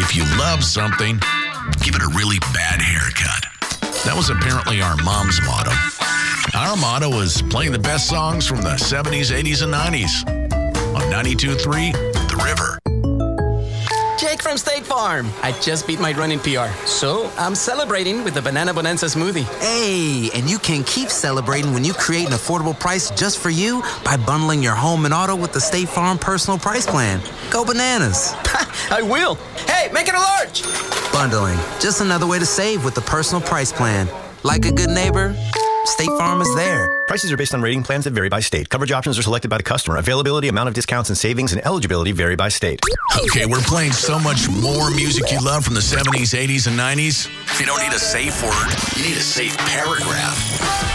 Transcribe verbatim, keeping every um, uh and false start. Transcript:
If you love something, give it a really bad haircut. That was apparently our mom's motto. Our motto is playing the best songs from the seventies, eighties, and nineties. On ninety-two point three, The River. Jake from State Farm. I just beat my running P R, so I'm celebrating with the Banana Bonanza smoothie. Hey, and you can keep celebrating when you create an affordable price just for you by bundling your home and auto with the State Farm Personal Price Plan. Go bananas. I will. Hey, make it a large. Bundling, just another way to save with the Personal Price Plan. Like a good neighbor, State Farm is there. Prices are based on rating plans that vary by state. Coverage options are selected by the customer. Availability, amount of discounts and savings, and eligibility vary by state. Okay, we're playing so much more music you love from the seventies, eighties, and nineties. You don't need a safe word. You need a safe paragraph.